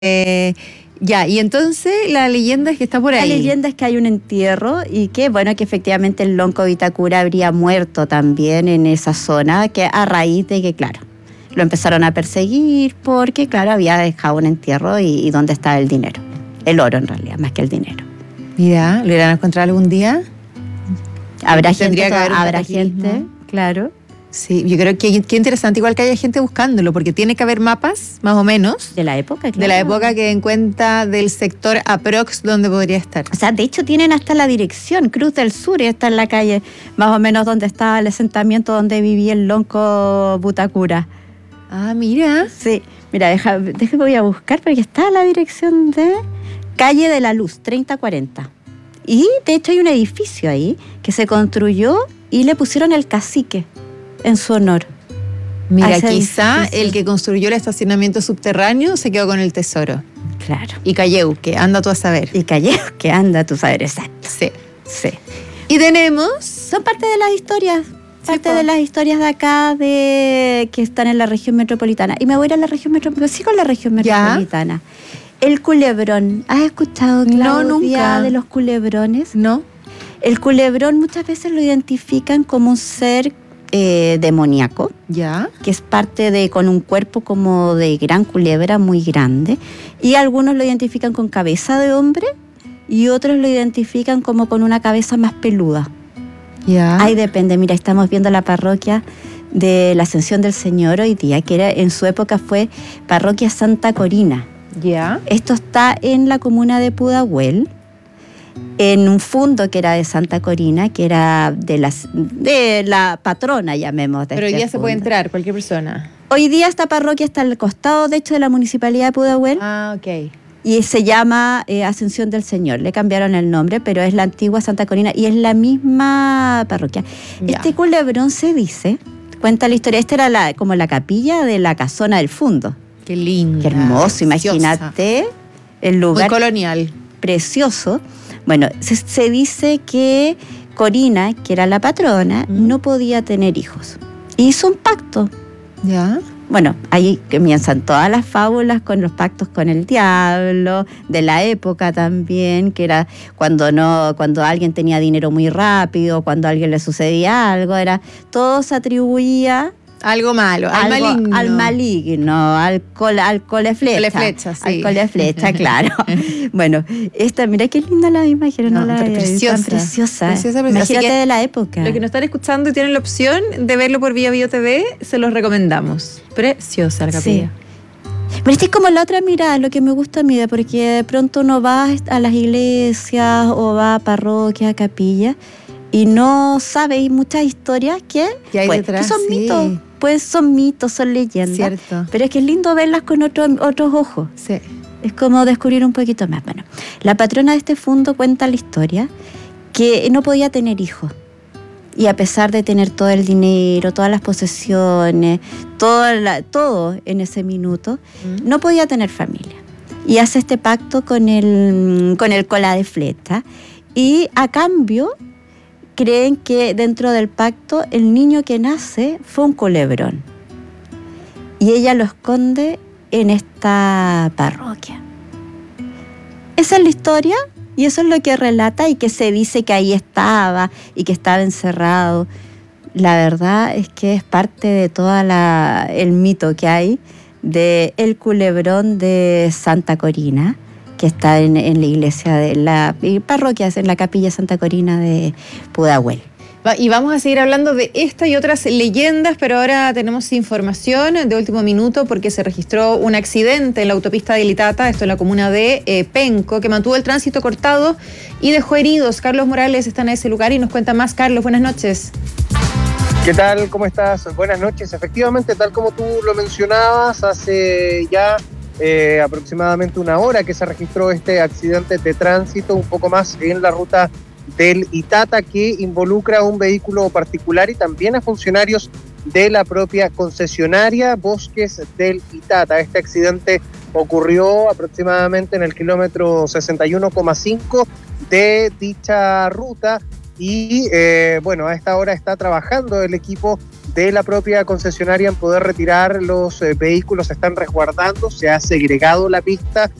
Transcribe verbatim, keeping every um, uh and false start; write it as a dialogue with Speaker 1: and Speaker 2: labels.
Speaker 1: Eh, ya, y entonces la leyenda es que está por ahí.
Speaker 2: La leyenda es que hay un entierro y que, bueno, que efectivamente el Lonco Vitacura habría muerto también en esa zona, que a raíz de que, claro, lo empezaron a perseguir porque, claro, había dejado un entierro y, y dónde estaba el dinero. El oro, en realidad, más que el dinero.
Speaker 1: Mira, ¿lo irán a encontrar algún día?
Speaker 2: Habrá gente,
Speaker 1: que haber
Speaker 2: habrá gente, claro.
Speaker 1: Sí, yo creo que qué interesante, igual que haya gente buscándolo, porque tiene que haber mapas, más o menos.
Speaker 2: De la época, claro.
Speaker 1: De la época que den cuenta del sector aprox donde podría estar.
Speaker 2: O sea, de hecho tienen hasta la dirección, Cruz del Sur, y está en la calle, más o menos donde estaba el asentamiento donde vivía el Lonco Vitacura.
Speaker 1: Ah, mira.
Speaker 2: Sí, mira, deja, deja voy a buscar porque está la dirección de Calle de la Luz, treinta cuarenta. Y de hecho hay un edificio ahí que se construyó y le pusieron el cacique en su honor.
Speaker 1: Mira, quizá el que construyó el estacionamiento subterráneo se quedó con el tesoro.
Speaker 2: Claro.
Speaker 1: Y Calleu, que anda tú a saber.
Speaker 2: Y Calleu, que anda tú a saber, exacto.
Speaker 1: Sí.
Speaker 2: Sí.
Speaker 1: Y tenemos...
Speaker 2: Son parte de las historias, parte
Speaker 1: sí,
Speaker 2: de las historias de acá, de que están en la región metropolitana. Y me voy a ir a la región metropolitana, sí con la región metropolitana. ¿Ya? El culebrón. ¿Has escuchado, Claudia,
Speaker 1: no, nunca.
Speaker 2: de los culebrones?
Speaker 1: No.
Speaker 2: El culebrón muchas veces lo identifican como un ser Eh, demoníaco,
Speaker 1: ya,
Speaker 2: que es parte de, con un cuerpo como de gran culebra muy grande, y algunos lo identifican con cabeza de hombre y otros lo identifican como con una cabeza más peluda.
Speaker 1: Ya.
Speaker 2: Ahí depende. Mira, estamos viendo la parroquia de la Ascensión del Señor hoy día, que era, en su época fue parroquia Santa Corina.
Speaker 1: Ya.
Speaker 2: Esto está en la comuna de Pudahuel, en un fundo que era de Santa Corina, que era de, las, de la patrona, llamemos. De
Speaker 1: Pero
Speaker 2: este
Speaker 1: ya se
Speaker 2: fundo.
Speaker 1: puede entrar, cualquier persona.
Speaker 2: Hoy día esta parroquia está al costado, de hecho, de la Municipalidad de Pudahuel.
Speaker 1: Ah, ok.
Speaker 2: Y se llama eh, Ascensión del Señor. Le cambiaron el nombre, pero es la antigua Santa Corina y es la misma parroquia. Ya. Este culebrón se dice, cuenta la historia, esta era la, como la capilla de la casona del fundo.
Speaker 1: Qué lindo.
Speaker 2: Qué hermoso, imagínate el lugar.
Speaker 1: Muy colonial.
Speaker 2: Precioso. Bueno, se, se dice que Corina, que era la patrona, ¿Mm? no podía tener hijos. Y hizo un pacto.
Speaker 1: ¿Ya?
Speaker 2: Bueno, ahí comienzan todas las fábulas con los pactos con el diablo, de la época también, que era cuando no, cuando alguien tenía dinero muy rápido, cuando a alguien le sucedía algo, era todo se atribuía
Speaker 1: algo malo, al
Speaker 2: algo,
Speaker 1: maligno.
Speaker 2: Al maligno, al cole, al cole flecha.
Speaker 1: Cole flecha, sí.
Speaker 2: Al cole flecha, claro. Bueno, esta, mira qué linda la imagen, no, no la
Speaker 1: pero preciosa,
Speaker 2: tan preciosa.
Speaker 1: Preciosa, preciosa.
Speaker 2: Imagínate de la época.
Speaker 1: Los que nos están escuchando y tienen la opción de verlo por Vía Bio T V, se los recomendamos. Preciosa la capilla.
Speaker 2: Sí. Pero esta es como la otra mirada, lo que me gusta a mí, porque de pronto uno va a las iglesias o va a parroquias, a capillas, y no sabe, hay muchas historias que,
Speaker 1: hay
Speaker 2: pues,
Speaker 1: detrás,
Speaker 2: que son
Speaker 1: sí.
Speaker 2: mitos. Pues son mitos, son leyendas.
Speaker 1: Cierto.
Speaker 2: Pero es que es lindo verlas con otro, otros ojos.
Speaker 1: Sí.
Speaker 2: Es como descubrir un poquito más. Bueno, la patrona de este fundo cuenta la historia que no podía tener hijos. Y a pesar de tener todo el dinero, todas las posesiones, todo, la, todo en ese minuto, mm. no podía tener familia. Y hace este pacto con el, con el cola de flecha. Y a cambio creen que dentro del pacto el niño que nace fue un culebrón. Y ella lo esconde en esta parroquia. Esa es la historia y eso es lo que relata y que se dice que ahí estaba y que estaba encerrado. La verdad es que es parte de todo el mito que hay de el culebrón de Santa Corina, que está en, en la iglesia de la parroquia, en la capilla Santa Corina de Pudahuel.
Speaker 1: Y vamos a seguir hablando de esta y otras leyendas, pero ahora tenemos información de último minuto porque se registró un accidente en la autopista de Litata, esto en la comuna de eh, Penco, que mantuvo el tránsito cortado y dejó heridos. Carlos Morales está en ese lugar y nos cuenta más. Carlos, buenas noches.
Speaker 3: ¿Qué tal? ¿Cómo estás? Buenas noches. Efectivamente, tal como tú lo mencionabas, hace ya Eh, aproximadamente una hora que se registró este accidente de tránsito, un poco más en la ruta del Itata, que involucra a un vehículo particular y también a funcionarios de la propia concesionaria Bosques del Itata. Este accidente ocurrió aproximadamente en el kilómetro sesenta y uno coma cinco de dicha ruta y eh, bueno, a esta hora está trabajando el equipo de la propia concesionaria en poder retirar los eh, vehículos, se están resguardando, se ha segregado la pista